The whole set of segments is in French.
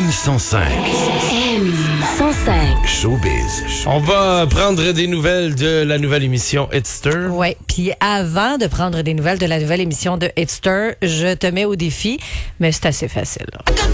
M105. M105. Showbiz. On va prendre des nouvelles de la nouvelle émission Hitster. Oui, puis avant de prendre des nouvelles de la nouvelle émission de Hitster, je te mets au défi, mais c'est assez facile.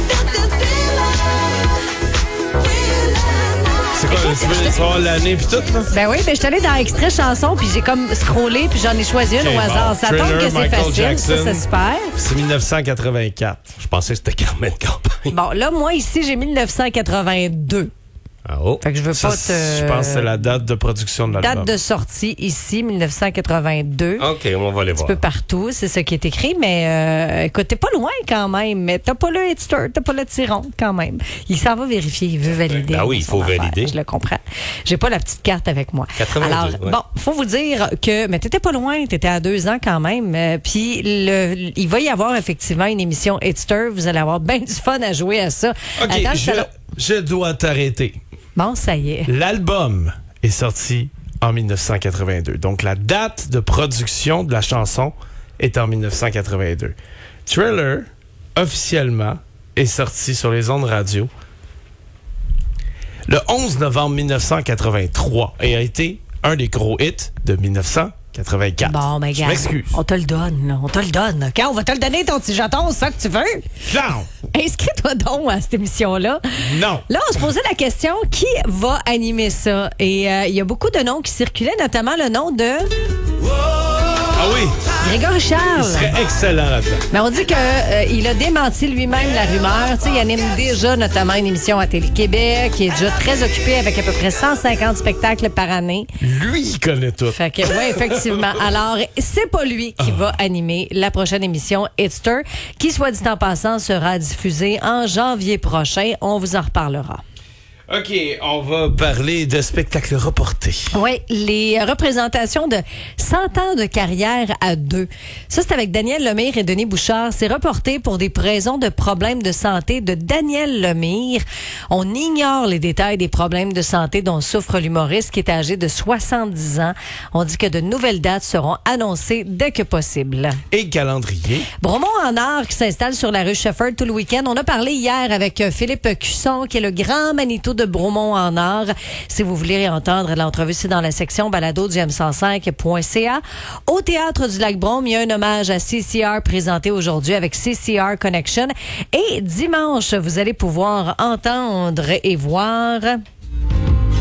C'est quoi, tu veux savoir l'année puis tout, là? Ben oui, ben je suis allée dans extrait chanson, puis j'ai comme scrollé, puis j'en ai choisi une Ok, au hasard. bon. Ça tombe Thriller, que c'est Michael facile, Jackson. ça c'est super. C'est 1984. Je pensais que c'était Carmen Campagne. Bon, là, moi, ici, j'ai 1982. Ah oh. Fait que je veux Ça, pas te... Je pense que c'est la date de production de l'album. Date de sortie ici, 1982. OK, on va les Un voir. peu partout, c'est ce qui est écrit, mais écoute, t'es pas loin quand même, mais t'as pas le Hitster, t'as pas le Tyron quand même. Il s'en va vérifier, il veut valider. Ben oui, il faut son affaire. valider. Je le comprends. J'ai pas la petite carte avec moi. 82, Alors, ouais. bon, faut vous dire que, mais t'étais pas loin, t'étais à 2 ans quand même, puis il va y avoir effectivement une émission Hitster, vous allez avoir bien du fun à jouer à ça. OK, Attends, je dois t'arrêter. Bon, ça y est. L'album est sorti en 1982. Donc, la date de production de la chanson est en 1982. Thriller, officiellement, est sorti sur les ondes radio le 11 novembre 1983 et a été un des gros hits de 1984. Bon, ben, Je gars, m'excuse. on te le donne, là, on te le donne. Quand on va te le donner, ton petit jeton, c'est ça que tu veux? Non! Inscris-toi donc à cette émission-là. Non! Là, on se posait la question, qui va animer ça? Et il y a beaucoup de noms qui circulaient, notamment le nom de Ah oui! Grégory Il Charles. serait excellent là-dedans. Mais on dit qu'il a démenti lui-même la rumeur. Tu sais, il anime déjà notamment une émission à Télé-Québec. Il est déjà très occupé avec à peu près 150 spectacles par année. Lui, il connaît tout. Fait que, oui, effectivement. Alors, c'est pas lui qui va animer la prochaine émission Hitster, qui, soit dit en passant, sera diffusée en janvier prochain. On vous en reparlera. OK, on va parler de spectacles reportés. Oui, les représentations de 100 ans de carrière à deux. Ça, c'est avec Daniel Lemire et Denis Bouchard. C'est reporté pour des raisons de problèmes de santé de Daniel Lemire. On ignore les détails des problèmes de santé dont souffre l'humoriste qui est âgé de 70 ans. On dit que de nouvelles dates seront annoncées dès que possible. Et calendrier. Bromont en art qui s'installe sur la rue Shefford tout le week-end. On a parlé hier avec Philippe Cusson, qui est le grand Manitou de Bromont en art. Si vous voulez entendre l'entrevue, c'est dans la section balado du m105.ca. Au Théâtre du Lac-Brome, il y a un hommage à CCR présenté aujourd'hui avec CCR Connection. Et dimanche, vous allez pouvoir entendre et voir